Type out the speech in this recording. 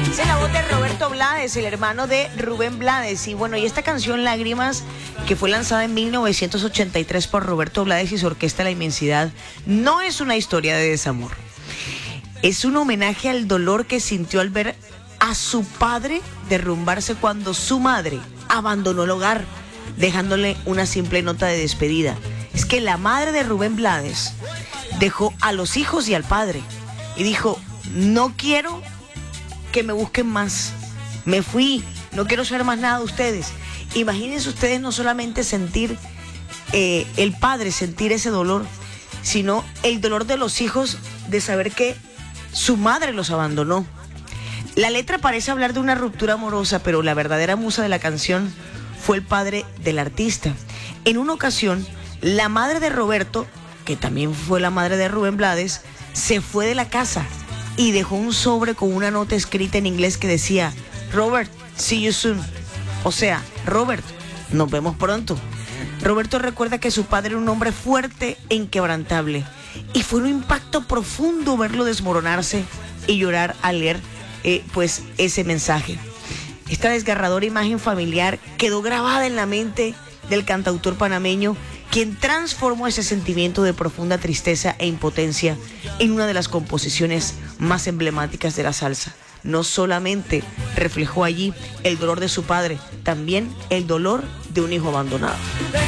Esa es la voz de Roberto Blades, el hermano de Rubén Blades. Y bueno, y esta canción Lágrimas, que fue lanzada en 1983 por Roberto Blades y su orquesta La Inmensidad, no es una historia de desamor. Es un homenaje al dolor que sintió al ver a su padre derrumbarse cuando su madre abandonó el hogar, dejándole una simple nota de despedida. Es que la madre de Rubén Blades dejó a los hijos y al padre y dijo: no quiero que me busquen más, me fui, no quiero saber más nada de ustedes. Imagínense ustedes no solamente sentir el padre, sentir ese dolor, sino el dolor de los hijos de saber que su madre los abandonó. La letra parece hablar de una ruptura amorosa, pero la verdadera musa de la canción fue el padre del artista. En una ocasión, la madre de Roberto, que también fue la madre de Rubén Blades, se fue de la casa y dejó un sobre con una nota escrita en inglés que decía: Robert, see you soon. O sea, Robert, nos vemos pronto. Roberto recuerda que su padre era un hombre fuerte e inquebrantable, y fue un impacto profundo verlo desmoronarse y llorar al leer pues ese mensaje. Esta desgarradora imagen familiar quedó grabada en la mente del cantautor panameño, quien transformó ese sentimiento de profunda tristeza e impotencia en una de las composiciones más emblemáticas de la salsa. No solamente reflejó allí el dolor de su padre, también el dolor de un hijo abandonado.